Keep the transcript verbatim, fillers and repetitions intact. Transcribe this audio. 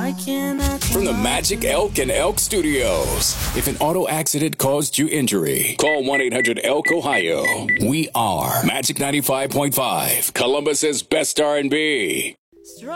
Why can't I From the Magic Elk and Elk Studios. If an auto accident caused you injury, call one eight hundred elk ohio. We are Magic ninety-five point five, Columbus's best R and B.